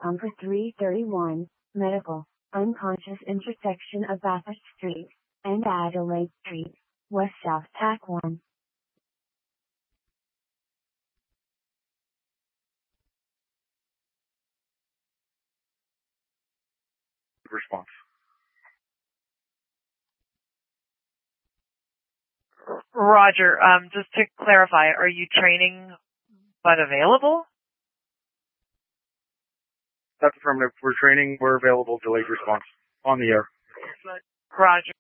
for 331, medical, unconscious intersection of Bathurst Street and Adelaide Street, West South TAC 1. Response. Roger, just to clarify, are you training but available? That's affirmative. We're training. We're available. Delayed response. On the air. Roger.